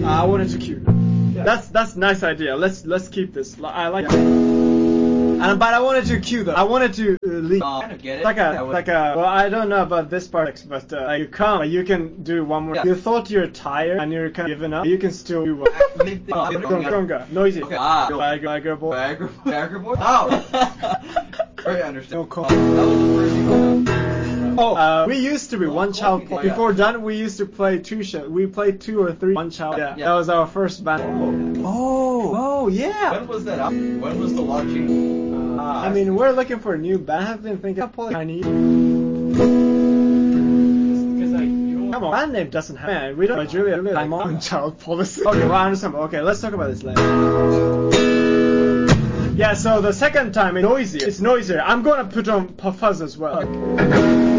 I wanted to cue. Yeah. That's nice idea. Let's keep this. I like it. But I wanted to cue though. I wanted to lead. Kind of get it. Well, I don't know about this part, but you come, you can do one more. Yeah. You thought you're tired and you're kind of giving up. You can still do one. Stronger, noisy. Okay. Viagra boy. Viagra boy. Oh. Very understand. No call. That was the first thing. We used to be one child. Before done, we used to play two shows. We played 2 or 3 one child. Yeah. That was our first band. Oh, yeah. When was that? When was the launching? I mean, we're looking for a new band. I've been thinking of Chinese. Come on, band name doesn't have. Man, we don't. But Julia, I'm on child policy. Okay, well, I understand. Okay, let's talk about this later. Yeah, so the second time it's noisier. I'm gonna put on fuzz as well.